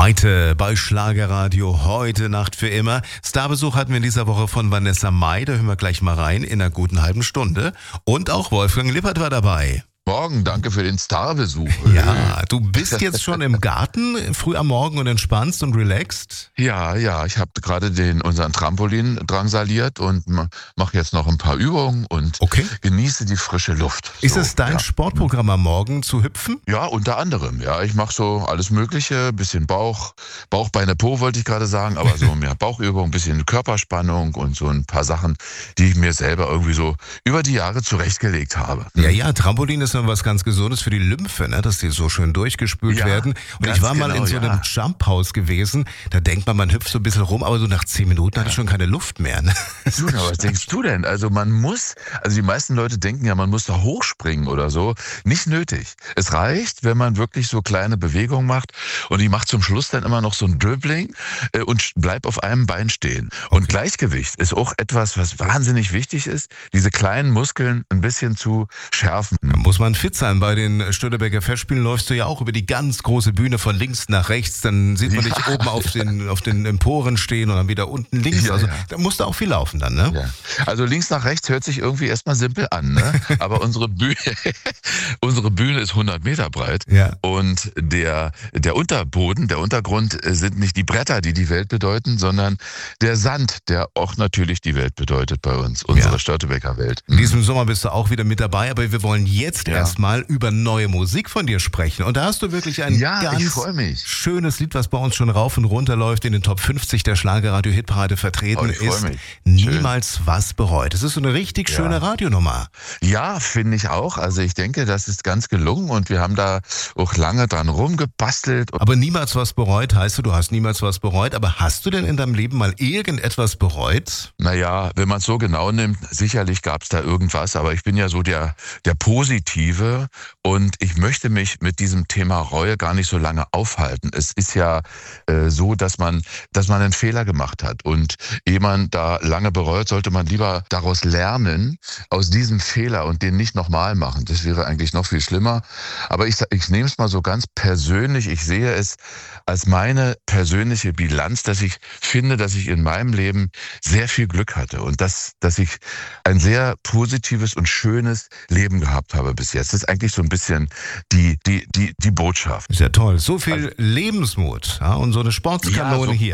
Maite bei Schlagerradio, heute Nacht für immer. Starbesuch hatten wir in dieser Woche von Vanessa Mai, da hören wir gleich mal rein in einer guten halben Stunde. Und auch Wolfgang Lippert war dabei. Morgen, danke für den Starbesuch. Ja, du bist jetzt schon im Garten, früh am Morgen und entspannst und relaxed? Ja, ich habe gerade unseren Trampolin drangsaliert und mache jetzt noch ein paar Übungen und genieße die frische Luft. Ist es dein Sportprogramm am Morgen zu hüpfen? Ja, unter anderem. Ja, ich mache so alles Mögliche, bisschen Bauch, Beine, Po wollte ich gerade sagen, aber so mehr Bauchübung, bisschen Körperspannung und so ein paar Sachen, die ich mir selber irgendwie so über die Jahre zurechtgelegt habe. Ja, Trampolin ist noch was ganz Gesundes für die Lymphe, ne? Dass die so schön durchgespült werden. Und ich war mal in so einem Jumphaus gewesen, da denkt man hüpft so ein bisschen rum, aber so nach 10 Minuten hatte ich schon keine Luft mehr. Ne? Du, was denkst du denn? Also die meisten Leute denken ja, man muss da hochspringen oder so. Nicht nötig. Es reicht, wenn man wirklich so kleine Bewegungen macht und ich mache zum Schluss dann immer noch so ein Dribbling und bleib auf einem Bein stehen. Und Gleichgewicht ist auch etwas, was wahnsinnig wichtig ist, diese kleinen Muskeln ein bisschen zu schärfen. Da muss man fit sein. Bei den Stödebecker Festspielen läufst du ja auch über die ganz große Bühne von links nach rechts. Dann sieht man dich oben auf den Emporen stehen und dann wieder unten links. Da musst du auch viel laufen dann, ne? Ja. Also links nach rechts hört sich irgendwie erstmal simpel an, ne? Aber unsere Bühne ist 100 Meter breit. Ja. Und der Unterboden, der Untergrund sind nicht die Bretter, die Welt bedeuten, sondern der Sand, der auch natürlich die Welt bedeutet bei uns, unsere Störtebeker Welt. In diesem Sommer bist du auch wieder mit dabei, aber wir wollen jetzt erstmal über neue Musik von dir sprechen. Und da hast du wirklich ein ganz schönes Lied, was bei uns schon rauf und runter läuft, in den Top 50 der Schlagerradio-Hitparade vertreten ist. Niemals was bereut. Das ist so eine richtig schöne Radionummer. Ja, finde ich auch. Also ich denke, das ist ganz gelungen und wir haben da auch lange dran rumgebastelt. Aber niemals was bereut heißt du hast niemals was bereut. Aber hast du denn in deinem Leben mal irgendetwas bereut? Naja, wenn man es so genau nimmt, sicherlich gab es da irgendwas. Aber ich bin ja so der Positive und ich möchte mich mit diesem Thema Reue gar nicht so lange aufhalten. Es ist ja so, dass man einen Fehler gemacht hat und ehe man da lange bereut, sollte man lieber daraus lernen, aus diesem Fehler und den nicht nochmal machen. Das wäre eigentlich noch viel schlimmer. Aber ich nehme es mal so ganz persönlich. Ich sehe es als meine persönliche Bilanz, dass ich finde, dass ich in meinem Leben sehr viel Glück hatte und dass ich ein sehr positives und schönes Leben gehabt habe bis jetzt. Das ist eigentlich so ein bisschen die Botschaft. Ist ja toll. So viel Lebensmut und so eine Sportskanone hier.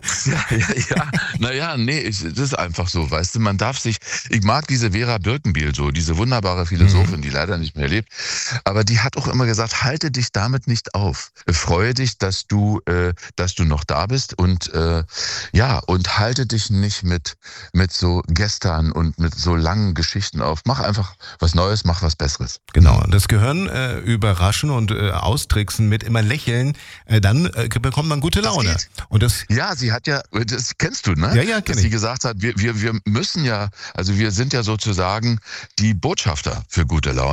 Das ist einfach so, weißt du, ich mag diese Vera Birkenbiel so, diese wunderbare Philosophin, die leider nicht mehr lebt, aber die hat auch immer gesagt, halte dich damit nicht auf. Freue dich, dass du noch da bist und halte dich nicht mit so Gestern und mit so langen Geschichten auf. Mach einfach was Neues, mach was Besseres. Genau, das Gehirn überraschen und austricksen mit immer lächeln, dann bekommt man gute Laune. Sie hat das kennst du, ne? Ja, kenn ich. Dass sie gesagt hat, wir müssen ja, also wir sind ja sozusagen die Botschafter für gute Laune.